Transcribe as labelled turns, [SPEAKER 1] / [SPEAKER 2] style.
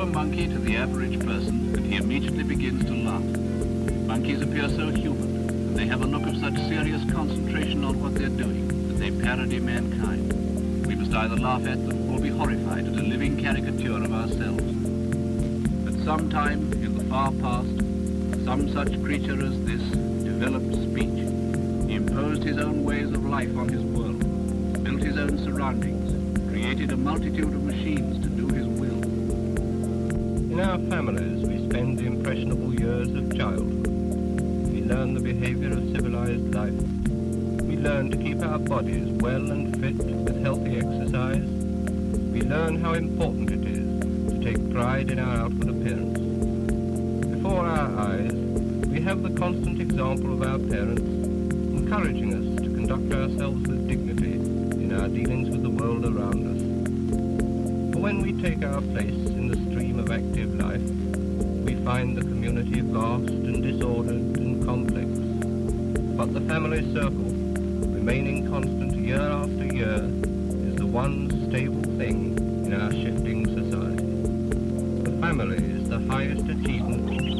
[SPEAKER 1] a monkey to the average person, and he immediately begins to laugh. Monkeys appear so human, and they have a look of such serious concentration on what they're doing, that they parody mankind. We must either laugh at them or be horrified at a living caricature of ourselves. At some time in the far past, some such creature as this developed speech. He imposed his own ways of life on his world, built his own surroundings, created a multitude of machines to do his will.
[SPEAKER 2] In our families, we spend the impressionable years of childhood. We learn the behavior of civilized life. We learn to keep our bodies well and fit with healthy exercise. We learn how important it is to take pride in our outward appearance. Before our eyes, we have the constant example of our parents encouraging us to conduct ourselves with dignity in our dealings with the world around us. For when we take our place in the stream of active life, we find the community vast and disordered and complex. But the family circle, remaining constant year after year, is the one stable thing in our shifting society. The family is the highest achievement